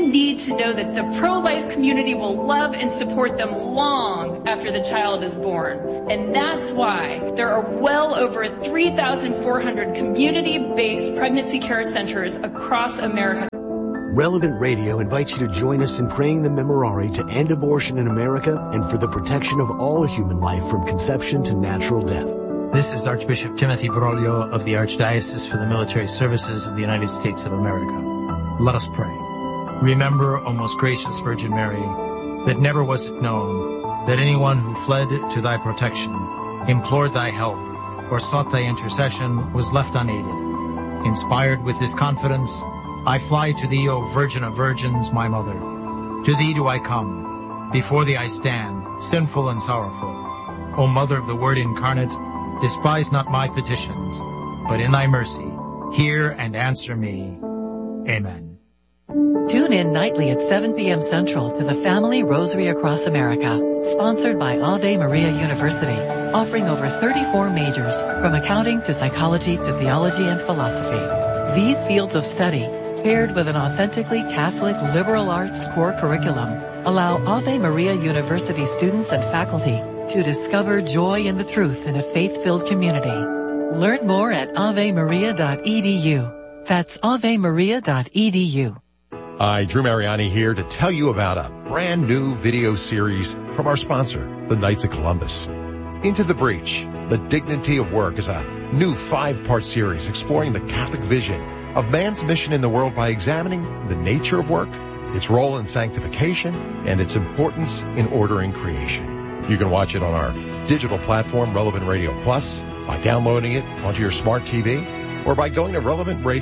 need to know that the pro-life community will love and support them long after the child is born. And that's why there are well over 3,400 community-based pregnancy care centers across America. Relevant Radio invites you to join us in praying the Memorare to end abortion in America and for the protection of all human life from conception to natural death. This is Archbishop Timothy Broglio of the Archdiocese for the Military Services of the United States of America. Let us pray. Remember, O most gracious Virgin Mary, that never was it known that anyone who fled to thy protection, implored thy help, or sought thy intercession was left unaided. Inspired with this confidence, I fly to thee, O Virgin of Virgins, my Mother. To thee do I come. Before thee I stand, sinful and sorrowful. O Mother of the Word incarnate, despise not my petitions, but in thy mercy, hear and answer me. Amen. Tune in nightly at 7 p.m. Central to the Family Rosary Across America, sponsored by Ave Maria University, offering over 34 majors, from accounting to psychology to theology and philosophy. These fields of study, paired with an authentically Catholic liberal arts core curriculum, allow Ave Maria University students and faculty to discover joy in the truth in a faith-filled community. Learn more at avemaria.edu. That's avemaria.edu. Hi, Drew Mariani here to tell you about a brand new video series from our sponsor, the Knights of Columbus. Into the Breach, The Dignity of Work is a new 5-part series exploring the Catholic vision of man's mission in the world by examining the nature of work, its role in sanctification, and its importance in ordering creation. You can watch it on our digital platform, Relevant Radio Plus, by downloading it onto your smart TV, or by going to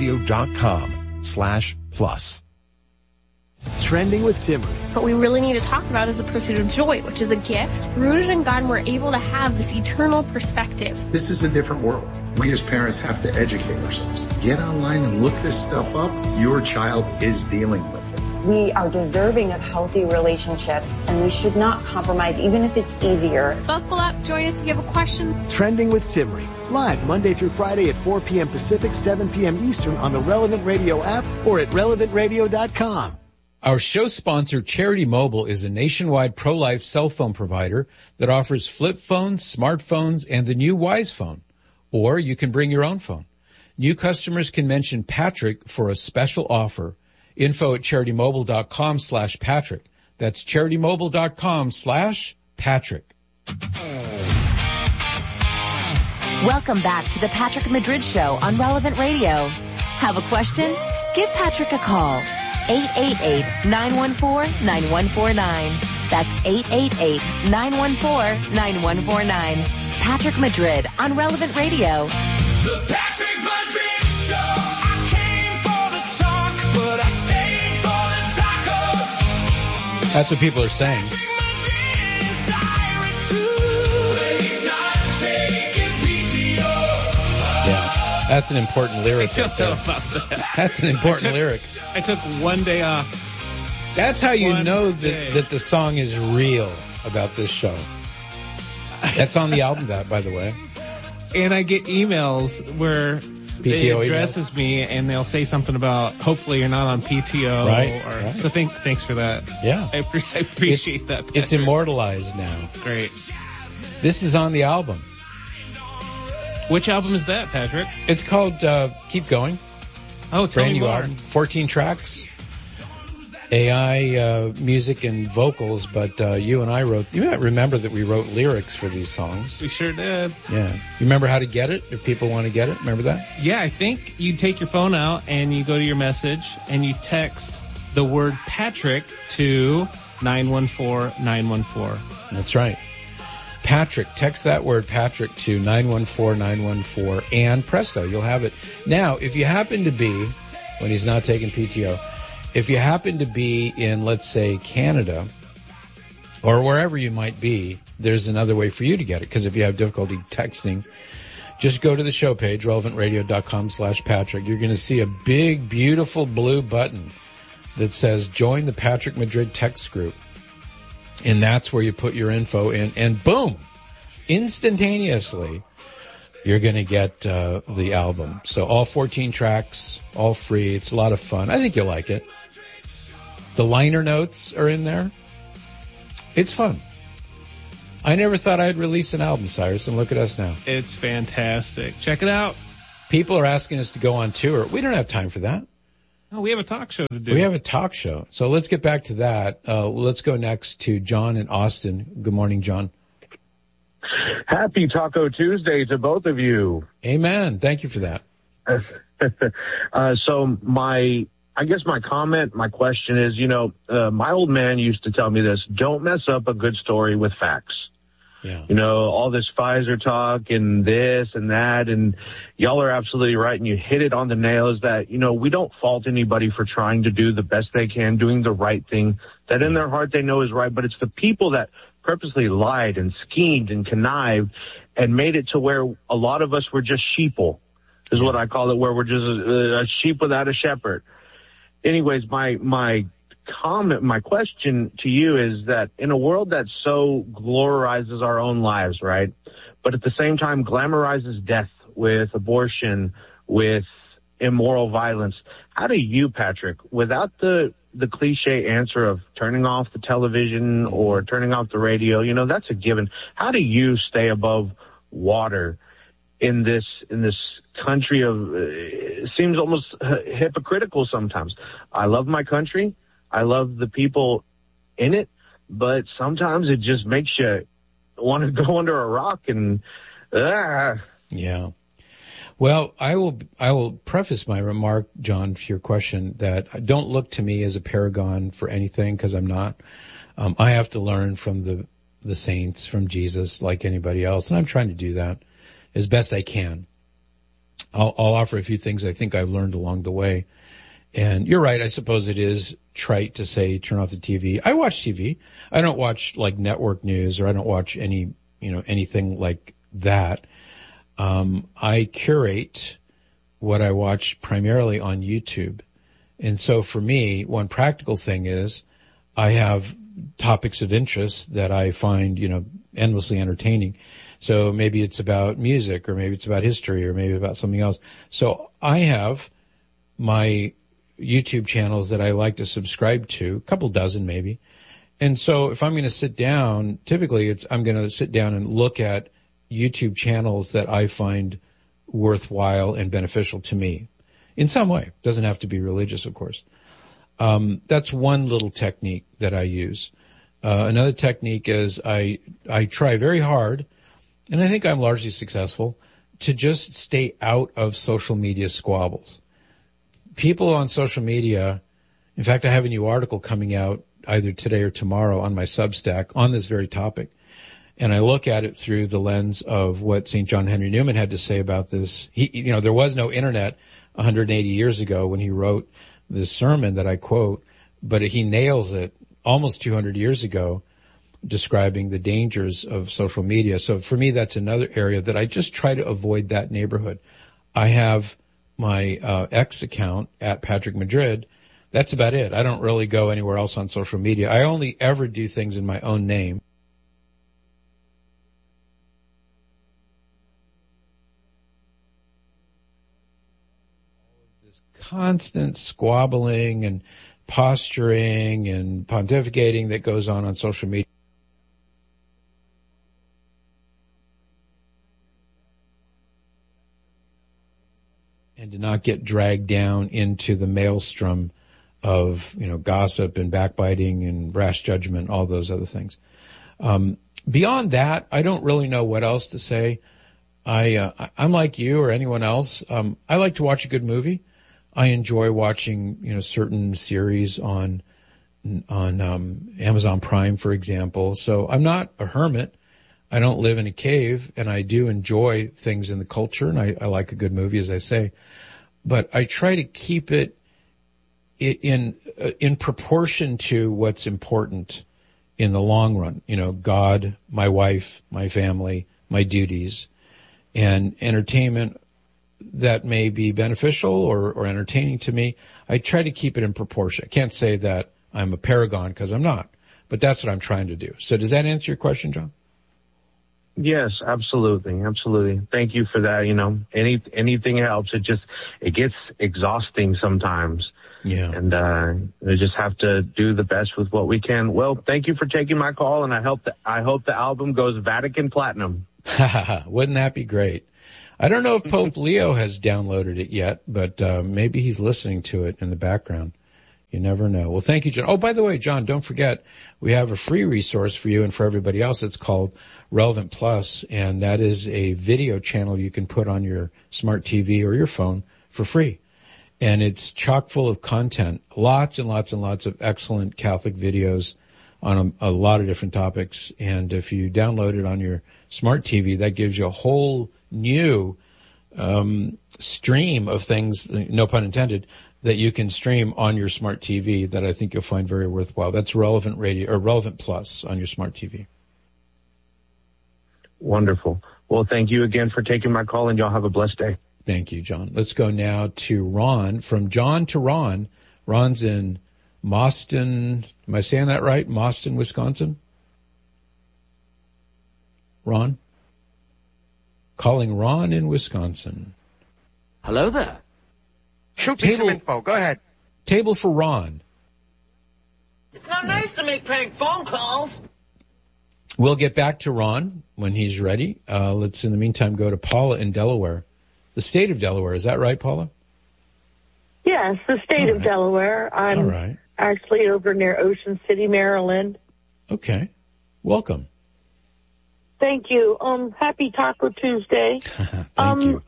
relevantradio.com/plus. Trending with Timmery. What we really need to talk about is the pursuit of joy, which is a gift. Rooted in God, we're able to have this eternal perspective. This is a different world. We as parents have to educate ourselves. Get online and look this stuff up. Your child is dealing with it. We are deserving of healthy relationships, and we should not compromise, even if it's easier. Buckle up. Join us if you have a question. Trending with Timmery. Live Monday through Friday at 4 p.m. Pacific, 7 p.m. Eastern on the Relevant Radio app or at relevantradio.com. Our show sponsor, Charity Mobile, is a nationwide pro-life cell phone provider that offers flip phones, smartphones, and the new Wise phone. Or you can bring your own phone. New customers can mention Patrick for a special offer. Info at CharityMobile.com/Patrick. That's CharityMobile.com/Patrick. Welcome back to the Patrick Madrid Show on Relevant Radio. Have a question? Give Patrick a call. 888-914-9149. That's 888-914-9149. Patrick Madrid on Relevant Radio. The Patrick Madrid Show. I came for the talk, but I stayed for the tacos. That's what people are saying. That's an important lyric. I don't know about that. That's an important lyric. I took one day off. That's how you know that the song is real about this show. That's on the album, that, by the way. And I get emails where PTO addresses me and they'll say something about, hopefully you're not on PTO. Right. So thanks for that. Yeah. I appreciate that. Patrick. It's immortalized now. Great. This is on the album. Which album is that, Patrick? It's called Keep Going. Oh, tell brand me new more. album, 14 tracks, AI music and vocals. But you and I wrote. You might remember that we wrote lyrics for these songs. We sure did. Yeah. You remember how to get it? If people want to get it, remember that? Yeah, I think you take your phone out and you go to your message and you text the word Patrick to 914-914. That's right. Patrick, text that word Patrick to 914-914 and presto, you'll have it. Now, if you happen to be, when he's not taking PTO, if you happen to be in, let's say, Canada or wherever you might be, there's another way for you to get it. Because if you have difficulty texting, just go to the show page, relevantradio.com/Patrick. You're going to see a big, beautiful blue button that says join the Patrick Madrid text group. And that's where you put your info in, and boom, instantaneously, you're going to get the album. So all 14 tracks, all free. It's a lot of fun. I think you'll like it. The liner notes are in there. It's fun. I never thought I'd release an album, Cyrus, and look at us now. It's fantastic. Check it out. People are asking us to go on tour. We don't have time for that. Oh, we have a talk show to do. We have a talk show. So let's get back to that. Let's go next to John in Austin. Good morning, John. Happy Taco Tuesday to both of you. Amen. Thank you for that. So I guess my comment, my question is, my old man used to tell me this: don't mess up a good story with facts. Yeah. All this Pfizer talk and this and that, and y'all are absolutely right, and you hit it on the nail, is that, we don't fault anybody for trying to do the best they can, doing the right thing that in their heart they know is right, but it's the people that purposely lied and schemed and connived and made it to where a lot of us were just sheeple, is what I call it, where we're just a sheep without a shepherd. Anyways, my comment, my question to you is that in a world that so glorizes our own lives, right, but at the same time glamorizes death with abortion, with immoral violence, how do you, Patrick, without the cliche answer of turning off the television or turning off the radio, that's a given, how do you stay above water in this country of, it seems almost hypocritical sometimes? I love my country. I love the people in it, but sometimes it just makes you want to go under a rock and, Yeah. Well, I will preface my remark, John, for your question, that don't look to me as a paragon for anything, because I'm not. I have to learn from the saints, from Jesus, like anybody else, and I'm trying to do that as best I can. I'll offer a few things I think I've learned along the way. And you're right, I suppose it is trite to say turn off the TV. I watch TV. I don't watch like network news, or I don't watch anything like that. I curate what I watch primarily on YouTube. And so for me, one practical thing is I have topics of interest that I find, endlessly entertaining. So maybe it's about music, or maybe it's about history, or maybe about something else. So I have my YouTube channels that I like to subscribe to, a couple dozen maybe. And so if I'm going to sit down, typically I'm going to sit down and look at YouTube channels that I find worthwhile and beneficial to me in some way. Doesn't have to be religious, of course. That's one little technique that I use. Another technique is I try very hard, and I think I'm largely successful, to just stay out of social media squabbles. People on social media, in fact, I have a new article coming out either today or tomorrow on my Substack on this very topic. And I look at it through the lens of what St. John Henry Newman had to say about this. There was no internet 180 years ago when he wrote this sermon that I quote, but he nails it almost 200 years ago, describing the dangers of social media. So for me, that's another area that I just try to avoid that neighborhood. I have my X account at Patrick Madrid. That's about it. I don't really go anywhere else on social media. I only ever do things in my own name. Constant squabbling and posturing and pontificating that goes on social media. And to not get dragged down into the maelstrom of, gossip and backbiting and rash judgment, all those other things. Beyond that, I don't really know what else to say. I'm like you or anyone else. I like to watch a good movie. I enjoy watching, certain series on Amazon Prime, for example. So I'm not a hermit. I don't live in a cave, and I do enjoy things in the culture, and I like a good movie, as I say. But I try to keep it in proportion to what's important in the long run. God, my wife, my family, my duties, and entertainment that may be beneficial or entertaining to me. I try to keep it in proportion. I can't say that I'm a paragon, because I'm not, but that's what I'm trying to do. So does that answer your question, John? Yes, absolutely. Absolutely. Thank you for that. Anything helps. It gets exhausting sometimes Yeah. And we just have to do the best with what we can. Well, thank you for taking my call, and I hope the album goes Vatican Platinum. Wouldn't that be great? I don't know if Pope Leo has downloaded it yet, but maybe he's listening to it in the background. You never know. Well, thank you, John. Oh, by the way, John, don't forget, we have a free resource for you and for everybody else. It's called Relevant Plus, and that is a video channel you can put on your smart TV or your phone for free. And it's chock full of content, lots and lots and lots of excellent Catholic videos on a lot of different topics. And if you download it on your smart TV, that gives you a whole new stream of things, no pun intended, that you can stream on your smart TV that I think you'll find very worthwhile. That's Relevant Radio or Relevant Plus on your smart TV. Wonderful. Well, thank you again for taking my call, and y'all have a blessed day. Thank you, John. Let's go now to Ron. From John to Ron. Ron's in Mauston. Am I saying that right? Mauston, Wisconsin? Ron? Calling Ron in Wisconsin. Hello there. Shoot me some info. Go ahead. Table for Ron. It's not nice to make prank phone calls. We'll get back to Ron when he's ready. Let's, in the meantime, go to Paula in Delaware. The state of Delaware. Is that right, Paula? Yes, the state of Delaware. I'm actually over near Ocean City, Maryland. Okay. Welcome. Thank you. Happy Taco Tuesday. Thank you.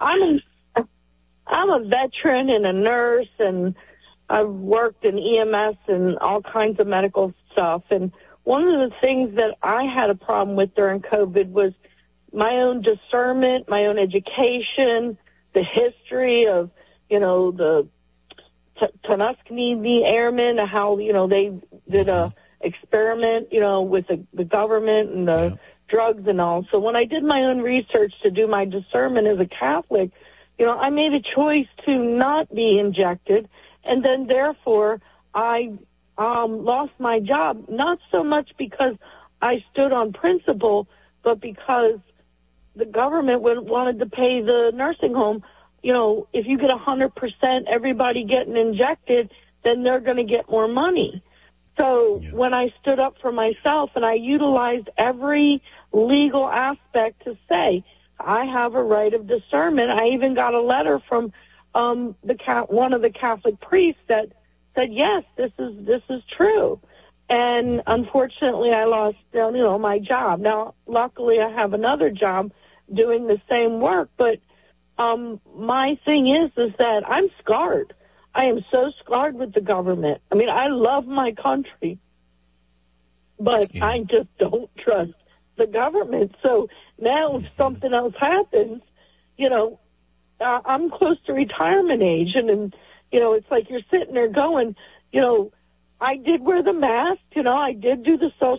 I'm a veteran and a nurse, and I've worked in EMS and all kinds of medical stuff. And one of the things that I had a problem with during COVID was my own discernment, my own education, the history of, the Tuskegee Airmen, how, they did a experiment, with the government and the drugs and all. So when I did my own research to do my discernment as a Catholic, I made a choice to not be injected, and then therefore I lost my job, not so much because I stood on principle, but because the government wanted to pay the nursing home. If you get 100% everybody getting injected, then they're going to get more money. So when I stood up for myself and I utilized every legal aspect to say, I have a right of discernment. I even got a letter from one of the Catholic priests that said, yes, this is true. And unfortunately, I lost, my job. Now, luckily, I have another job doing the same work. But my thing is that I'm scarred. I am so scarred with the government. I mean, I love my country, but I just don't trust the government. So now if something else happens, I'm close to retirement age. And it's like you're sitting there going, I did wear the mask, I did do the social